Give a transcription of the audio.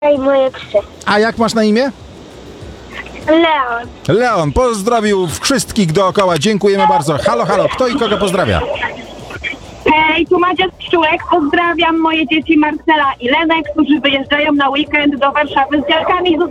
i moje psy. A jak masz na imię? Leon. Leon, pozdrowił wszystkich dookoła. Dziękujemy bardzo. Halo, halo, kto i kogo pozdrawia? Hej, tu Madzia z Pszczółek. Pozdrawiam moje dzieci Marcela i Lenek, którzy wyjeżdżają na weekend do Warszawy z dziadkami.